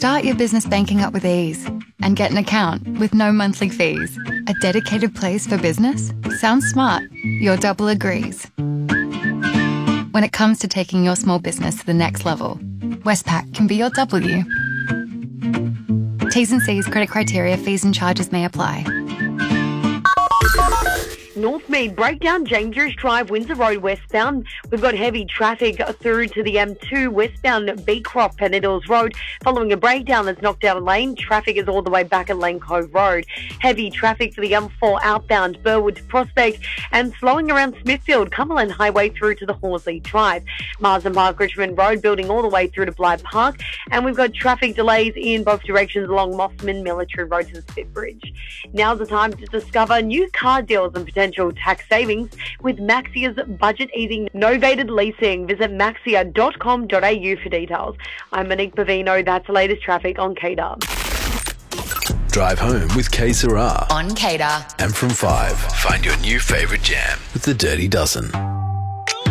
Start your business banking up with ease and get an account with no monthly fees. A dedicated place for business? Sounds smart. Your double agrees. When it comes to taking your small business to the next level, Westpac can be your W. T's and C's, credit criteria, fees and charges may apply. Northmead Breakdown, James Drive, Windsor Road westbound. We've got heavy traffic through to the M2 westbound Beecroft, Pennydales Road. Following a breakdown that's knocked out a lane, traffic is all the way back at Lane Cove Road. Heavy traffic for the M4 outbound Burwood to Prospect and slowing around Smithfield, Cumberland Highway through to the Horsley Drive. Marsden Park, Richmond Road, building all the way through to Blythe Park. And we've got traffic delays in both directions along Mossman Military Road to the Spit Bridge. Now's the time to discover new car deals and potential tax savings with Maxia's budget easing novated leasing. Visit maxia.com.au for details. I'm Monique Bavino. That's the latest traffic on KDUB. Drive home with K Sarah on KDUB. And from 5, find your new favourite jam with the Dirty Dozen.